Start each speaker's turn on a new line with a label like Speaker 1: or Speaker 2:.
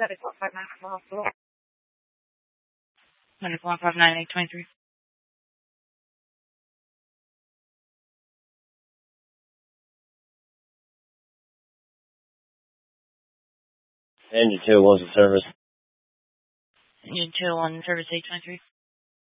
Speaker 1: 9459 from the hospital.
Speaker 2: 9459 823.
Speaker 3: Engine 201 service.
Speaker 2: Engine 201 service 823.